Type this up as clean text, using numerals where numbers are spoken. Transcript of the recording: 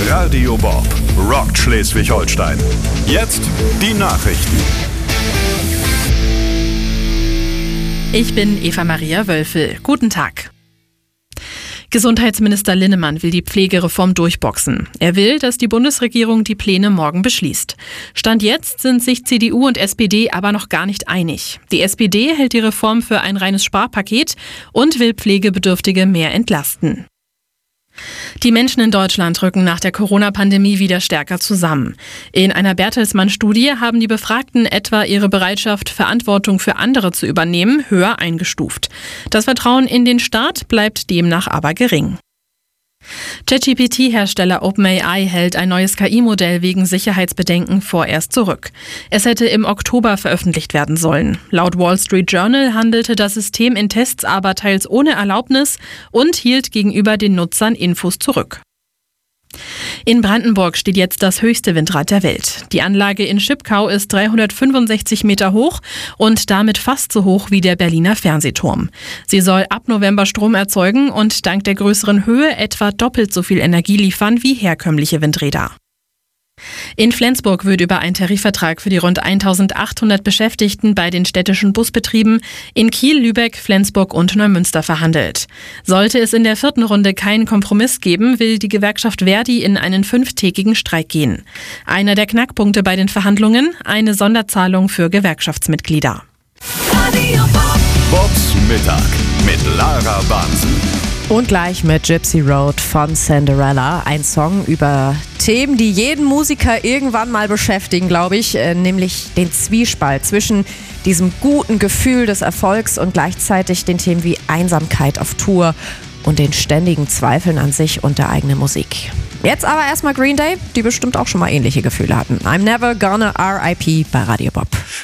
Radio Bob rockt Schleswig-Holstein. Jetzt die Nachrichten. Ich bin Eva-Maria Wölfel. Guten Tag. Gesundheitsminister Linnemann will die Pflegereform durchboxen. Er will, dass die Bundesregierung die Pläne morgen beschließt. Stand jetzt sind sich CDU und SPD aber noch gar nicht einig. Die SPD hält die Reform für ein reines Sparpaket und will Pflegebedürftige mehr entlasten. Die Menschen in Deutschland rücken nach der Corona-Pandemie wieder stärker zusammen. In einer Bertelsmann-Studie haben die Befragten etwa ihre Bereitschaft, Verantwortung für andere zu übernehmen, höher eingestuft. Das Vertrauen in den Staat bleibt demnach aber gering. ChatGPT-Hersteller OpenAI hält ein neues KI-Modell wegen Sicherheitsbedenken vorerst zurück. Es hätte im Oktober veröffentlicht werden sollen. Laut Wall Street Journal handelte das System in Tests aber teils ohne Erlaubnis und hielt gegenüber den Nutzern Infos zurück. In Brandenburg steht jetzt das höchste Windrad der Welt. Die Anlage in Schipkau ist 365 Meter hoch und damit fast so hoch wie der Berliner Fernsehturm. Sie soll ab November Strom erzeugen und dank der größeren Höhe etwa doppelt so viel Energie liefern wie herkömmliche Windräder. In Flensburg wird über einen Tarifvertrag für die rund 1800 Beschäftigten bei den städtischen Busbetrieben in Kiel, Lübeck, Flensburg und Neumünster verhandelt. Sollte es in der 4. Runde keinen Kompromiss geben, will die Gewerkschaft Verdi in einen 5-tägigen Streik gehen. Einer der Knackpunkte bei den Verhandlungen: eine Sonderzahlung für Gewerkschaftsmitglieder. Bobs Mittag mit Lara Bansen. Und gleich mit Gypsy Road von Cinderella. Ein Song über Themen, die jeden Musiker irgendwann mal beschäftigen, glaube ich. Nämlich den Zwiespalt zwischen diesem guten Gefühl des Erfolgs und gleichzeitig den Themen wie Einsamkeit auf Tour und den ständigen Zweifeln an sich und der eigenen Musik. Jetzt aber erstmal Green Day, die bestimmt auch schon mal ähnliche Gefühle hatten. I'm Never Gonna R.I.P. bei Radio Bob.